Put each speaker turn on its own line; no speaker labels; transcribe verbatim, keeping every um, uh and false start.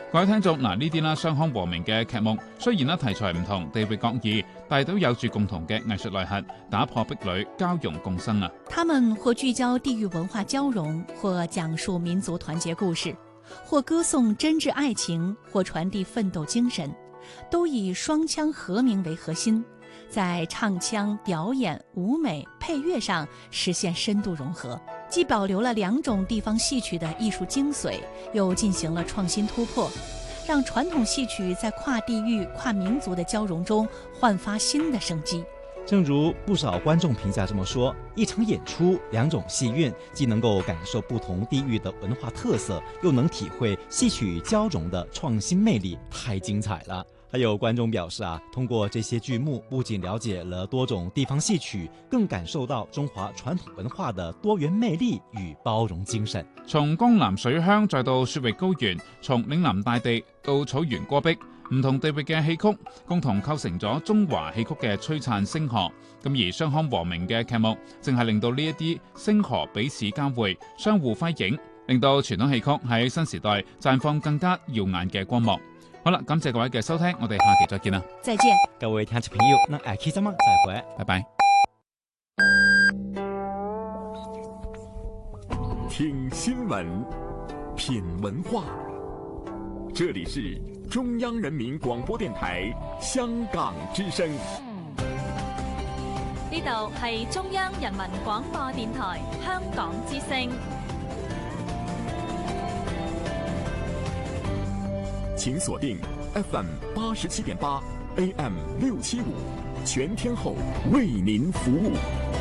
各位聽眾，嗱呢啲啦，雙康和鳴嘅劇目，雖然啦題材唔同，地域各異，但係都有住共同嘅藝術內核，打破壁壘，交融共生啊！
他們或聚焦地域文化交融，或講述民族團結故事，或歌頌真摯愛情，或傳遞奮鬥精神，都以雙腔和鳴為核心，在唱腔、表演、舞美、配樂上實現深度融合，既保留了兩種地方戲曲的藝術精髓，又進行了創新突破，讓傳統戲曲在跨地域、跨民族的交融中煥發新的生機。
正如不少觀眾評價這麼說，一場演出，兩種戲院，既能夠感受不同地域的文化特色，又能體會戲曲交融的創新魅力，太精彩了。還有觀眾表示啊，通過這些劇目，不僅了解了多種地方戲曲，更感受到中華傳統文化的多元魅力與包容精神。
從江南水鄉再到雪域高原，從嶺南大地到草原戈壁，唔同地域嘅戲曲共同構成咗中華戲曲嘅璀璨星河。咁而雙康和鳴嘅劇目，正係令到呢一啲星河彼此交匯，相互輝映，令到傳統戲曲喺新時代綻放更加耀眼嘅光幕。好啦，感謝各位嘅收聽，我哋下期再見啦！
再見，
各位聽眾朋友，那下期咱們再會，
拜拜。
聽新聞，品文化，這裡是中央人民廣播電台香港之聲。
呢度係中央人民廣播電台香港之聲。
請鎖定 F M 八十七點八 A M 六七五，全天候為您服務。